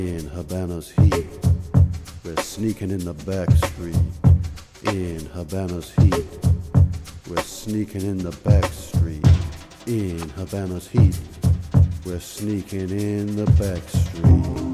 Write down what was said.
In Havana's heat, we're sneaking in the back street. In Havana's heat, we're sneaking in the back street. In Havana's heat, we're sneaking in the back street.